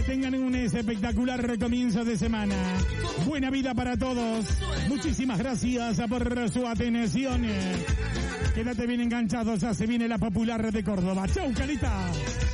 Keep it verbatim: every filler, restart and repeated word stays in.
tengan un espectacular comienzo de semana. Buena vida para todos. Muchísimas gracias por su atención. Quédate bien enganchados, ya se viene la popular de Córdoba. Chau, Calita.